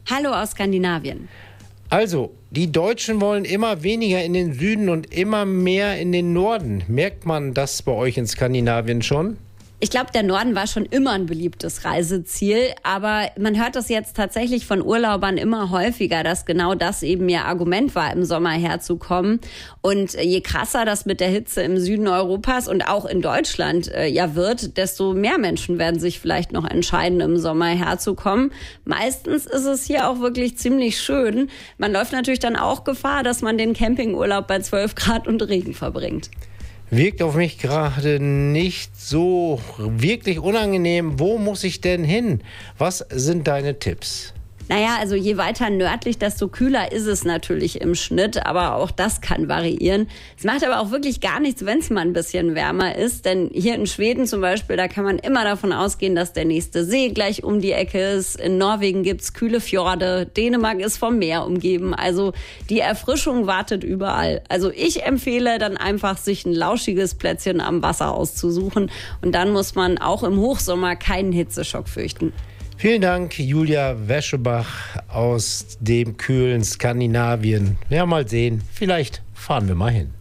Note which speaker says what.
Speaker 1: Hallo aus Skandinavien.
Speaker 2: Also, die Deutschen wollen immer weniger in den Süden und immer mehr in den Norden. Merkt man das bei euch in Skandinavien schon?
Speaker 1: Ich glaube, der Norden war schon immer ein beliebtes Reiseziel, aber man hört das jetzt tatsächlich von Urlaubern immer häufiger, dass genau das eben ihr Argument war, im Sommer herzukommen. Und je krasser das mit der Hitze im Süden Europas und auch in Deutschland wird, desto mehr Menschen werden sich vielleicht noch entscheiden, im Sommer herzukommen. Meistens ist es hier auch wirklich ziemlich schön. Man läuft natürlich dann auch Gefahr, dass man den Campingurlaub bei 12 Grad und Regen verbringt.
Speaker 2: Wirkt auf mich gerade nicht so wirklich unangenehm. Wo muss ich denn hin? Was sind deine Tipps?
Speaker 1: Naja, also je weiter nördlich, desto kühler ist es natürlich im Schnitt, aber auch das kann variieren. Es macht aber auch wirklich gar nichts, wenn es mal ein bisschen wärmer ist, denn hier in Schweden zum Beispiel, da kann man immer davon ausgehen, dass der nächste See gleich um die Ecke ist. In Norwegen gibt's kühle Fjorde, Dänemark ist vom Meer umgeben, also die Erfrischung wartet überall. Also ich empfehle dann einfach, sich ein lauschiges Plätzchen am Wasser auszusuchen und dann muss man auch im Hochsommer keinen Hitzeschock fürchten.
Speaker 2: Vielen Dank, Julia Weschebach aus dem kühlen Skandinavien. Ja, mal sehen, vielleicht fahren wir mal hin.